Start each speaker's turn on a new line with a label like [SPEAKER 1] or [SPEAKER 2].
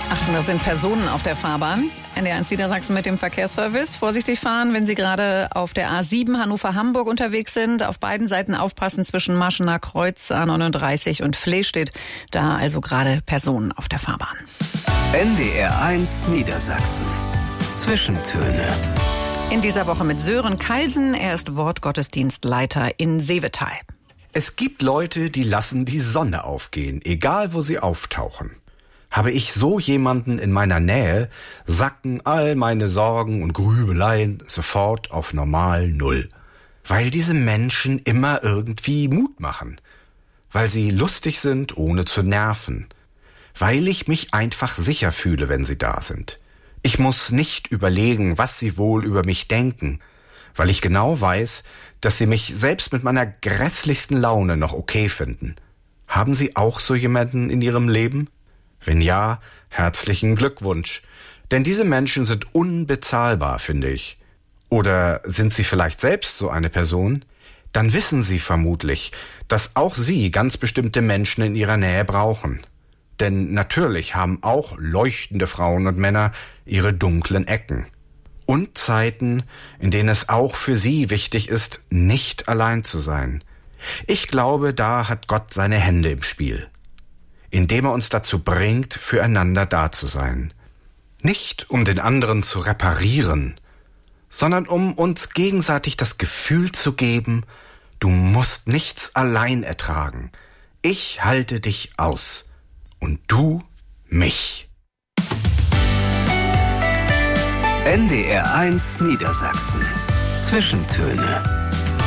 [SPEAKER 1] Achten, das sind Personen auf der Fahrbahn. NDR1 Niedersachsen mit dem Verkehrsservice. Vorsichtig fahren, wenn Sie gerade auf der A7 Hannover-Hamburg unterwegs sind. Auf beiden Seiten aufpassen zwischen Maschener Kreuz, A39 und Flehstedt. Da also gerade Personen auf der Fahrbahn.
[SPEAKER 2] NDR1 Niedersachsen. Zwischentöne.
[SPEAKER 1] In dieser Woche mit Sören Kalsen. Er ist Wortgottesdienstleiter in Seevetal.
[SPEAKER 3] Es gibt Leute, die lassen die Sonne aufgehen, egal wo sie auftauchen. Habe ich so jemanden in meiner Nähe, sacken all meine Sorgen und Grübeleien sofort auf normal Null. Weil diese Menschen immer irgendwie Mut machen. Weil sie lustig sind, ohne zu nerven. Weil ich mich einfach sicher fühle, wenn sie da sind. Ich muss nicht überlegen, was sie wohl über mich denken. Weil ich genau weiß, dass sie mich selbst mit meiner grässlichsten Laune noch okay finden. Haben Sie auch so jemanden in Ihrem Leben? Wenn ja, herzlichen Glückwunsch. Denn diese Menschen sind unbezahlbar, finde ich. Oder sind Sie vielleicht selbst so eine Person? Dann wissen Sie vermutlich, dass auch Sie ganz bestimmte Menschen in Ihrer Nähe brauchen. Denn natürlich haben auch leuchtende Frauen und Männer ihre dunklen Ecken. Und Zeiten, in denen es auch für Sie wichtig ist, nicht allein zu sein. Ich glaube, da hat Gott seine Hände im Spiel. Indem er uns dazu bringt, füreinander da zu sein. Nicht um den anderen zu reparieren, sondern um uns gegenseitig das Gefühl zu geben, du musst nichts allein ertragen. Ich halte dich aus und du mich.
[SPEAKER 2] NDR1 Niedersachsen. Zwischentöne.